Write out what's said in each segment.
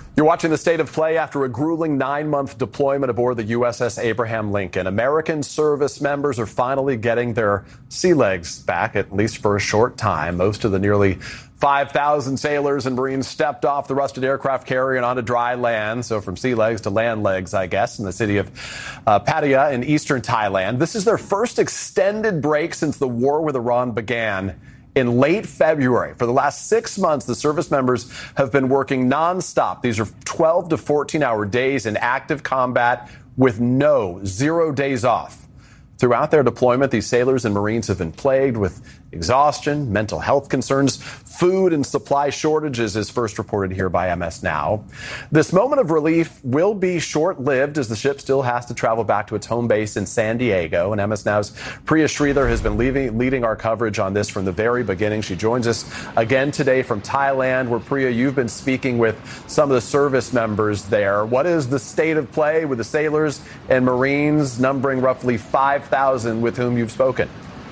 You're watching the state of play after a grueling 9-month deployment aboard the USS Abraham Lincoln. American service members are finally getting their sea legs back, at least for a short time. Most of the nearly 5,000 sailors and Marines stepped off the rusted aircraft carrier and onto dry land. So from sea legs to land legs, I guess, in the city of Pattaya in eastern Thailand. This is their first extended break since the war with Iran began in late February. For the last 6 months, the service members have been working nonstop. These are 12 to 14-hour days in active combat with zero days off. Throughout their deployment, these sailors and Marines have been plagued with exhaustion, mental health concerns, food and supply shortages, as first reported here by MS Now. This moment of relief will be short-lived as the ship still has to travel back to its home base in San Diego. And MS Now's Priya Sridhar has been leading our coverage on this from the very beginning. She joins us again today from Thailand, where, Priya, you've been speaking with some of the service members there. What is the state of play with the sailors and Marines, numbering roughly 5,000 with whom you've spoken?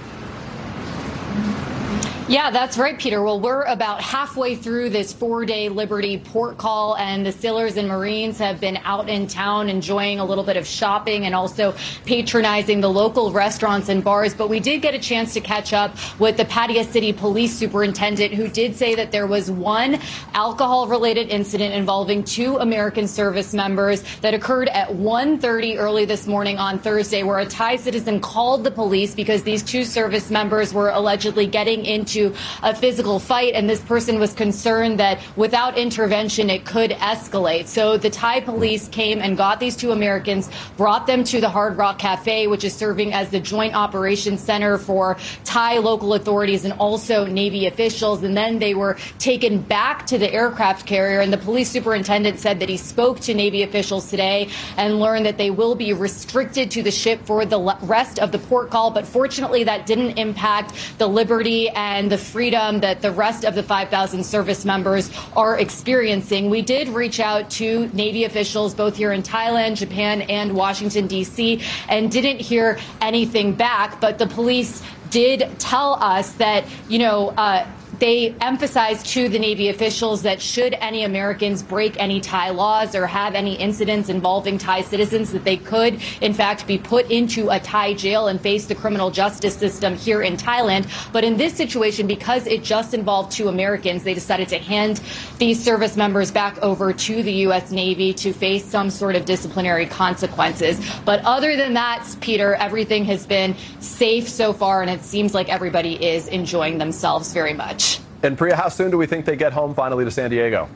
Yeah, that's right, Peter. Well, we're about halfway through this 4-day Liberty port call, and the sailors and Marines have been out in town enjoying a little bit of shopping and also patronizing the local restaurants and bars. But we did get a chance to catch up with the Pattaya City Police Superintendent, who did say that there was one alcohol-related incident involving 2 American service members that occurred at 1:30 early this morning on Thursday, where a Thai citizen called the police because these 2 service members were allegedly getting into a physical fight, and this person was concerned that without intervention it could escalate. So the Thai police came and got these 2 Americans, brought them to the Hard Rock Cafe, which is serving as the joint operations center for Thai local authorities and also Navy officials, and then they were taken back to the aircraft carrier. And the police superintendent said that he spoke to Navy officials today and learned that they will be restricted to the ship for the rest of the port call. But fortunately, that didn't impact the liberty and the freedom that the rest of the 5,000 service members are experiencing. We did reach out to Navy officials both here in Thailand, Japan, and Washington, D.C., and didn't hear anything back. But the police did tell us that, they emphasized to the Navy officials that should any Americans break any Thai laws or have any incidents involving Thai citizens, that they could, in fact, be put into a Thai jail and face the criminal justice system here in Thailand. But in this situation, because it just involved 2 Americans, they decided to hand these service members back over to the U.S. Navy to face some sort of disciplinary consequences. But other than that, Peter, everything has been safe so far, and it seems like everybody is enjoying themselves very much. And Priya, how soon do we think they get home finally to San Diego?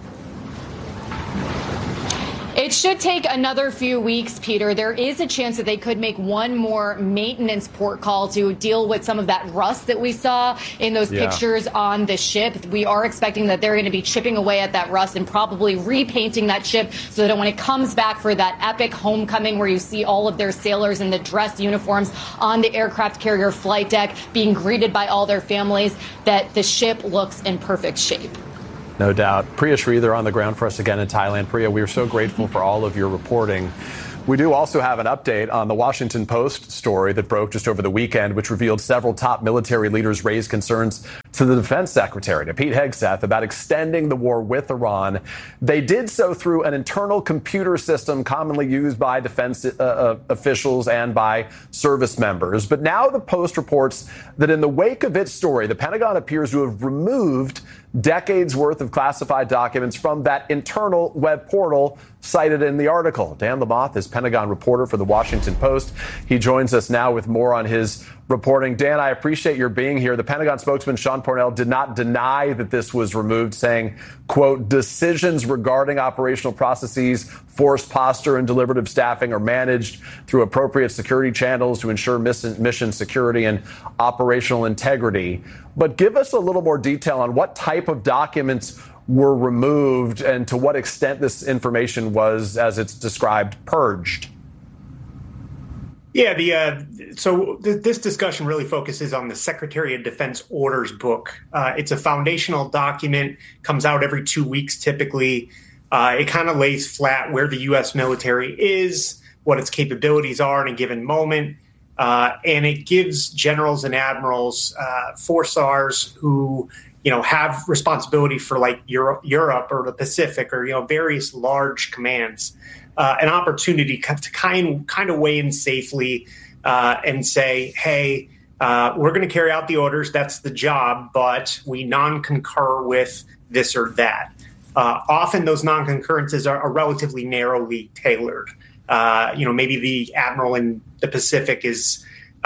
It should take another few weeks, Peter. There is a chance that they could make one more maintenance port call to deal with some of that rust that we saw in those pictures on the ship. We are expecting that they're going to be chipping away at that rust and probably repainting that ship so that when it comes back for that epic homecoming where you see all of their sailors in the dress uniforms on the aircraft carrier flight deck being greeted by all their families, that the ship looks in perfect shape. No doubt. Priya Sridhar on the ground for us again in Thailand. Priya, we are so grateful for all of your reporting. We do also have an update on the Washington Post story that broke just over the weekend, which revealed several top military leaders raised concerns to the defense secretary, to Pete Hegseth, about extending the war with Iran. They did so through an internal computer system commonly used by defense officials and by service members. But now the Post reports that in the wake of its story, the Pentagon appears to have removed decades worth of classified documents from that internal web portal cited in the article. Dan Lamothe is Pentagon reporter for the Washington Post. He joins us now with more on his reporting. Dan, I appreciate your being here. The Pentagon spokesman Sean Parnell did not deny that this was removed, saying, quote, decisions regarding operational processes, force posture, and deliberative staffing are managed through appropriate security channels to ensure mission security and operational integrity. But give us a little more detail on what type of documents were removed and to what extent this information was, as it's described, purged. Yeah, this discussion really focuses on the Secretary of Defense Orders Book. It's a foundational document, comes out every 2 weeks typically. It kind of lays flat where the U.S. military is, what its capabilities are in a given moment, and it gives generals and admirals, 4 stars who have responsibility for like Europe or the Pacific or, various large commands, an opportunity to kind of weigh in safely and say, hey, we're going to carry out the orders. That's the job, but we non-concur with this or that. Often those non-concurrences are relatively narrowly tailored. Maybe the admiral in the Pacific is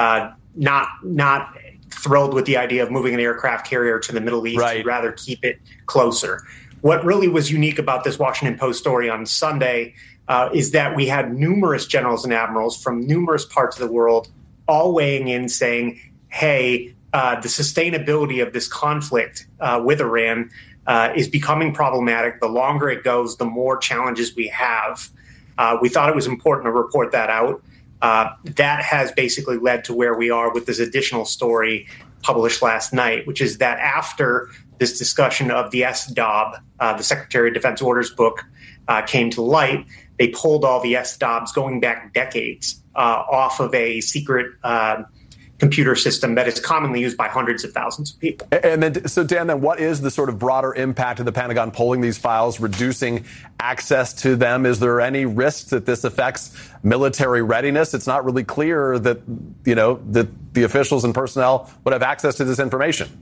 not thrilled with the idea of moving an aircraft carrier to the Middle East. Right. He'd rather keep it closer. What really was unique about this Washington Post story on Sunday is that we had numerous generals and admirals from numerous parts of the world all weighing in saying, hey, the sustainability of this conflict with Iran is becoming problematic. The longer it goes, the more challenges we have. We thought it was important to report that out. That has basically led to where we are with this additional story published last night, which is that after this discussion of the SDOB, the Secretary of Defense Orders book, came to light, they pulled all the SDOBs going back decades off of a secret computer system that is commonly used by hundreds of thousands of people. And then, so Dan, then what is the sort of broader impact of the Pentagon pulling these files, reducing access to them? Is there any risk that this affects military readiness? It's not really clear that, that the officials and personnel would have access to this information.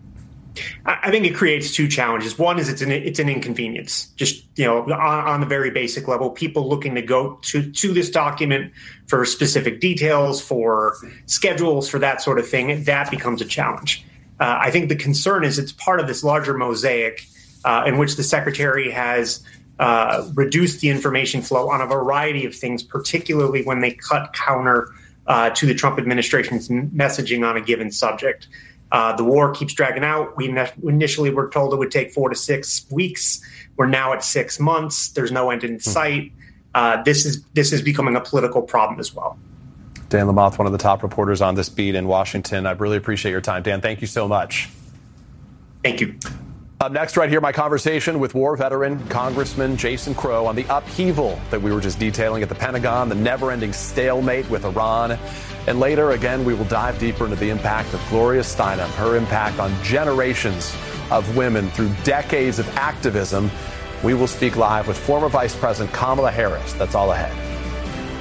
I think it creates two challenges. One is it's an inconvenience, just on the very basic level. People looking to go to this document for specific details, for schedules, for that sort of thing. That becomes a challenge. I think the concern is it's part of this larger mosaic in which the Secretary has reduced the information flow on a variety of things, particularly when they cut counter to the Trump administration's messaging on a given subject. The war keeps dragging out. We initially were told it would take 4 to 6 weeks. We're now at 6 months. There's no end in sight. This is becoming a political problem as well. Dan Lamothe, one of the top reporters on this beat in Washington. I really appreciate your time. Dan, thank you so much. Thank you. Up next, right here, my conversation with war veteran Congressman Jason Crow on the upheaval that we were just detailing at the Pentagon, the never-ending stalemate with Iran. And later, again, we will dive deeper into the impact of Gloria Steinem, her impact on generations of women through decades of activism. We will speak live with former Vice President Kamala Harris. That's all ahead.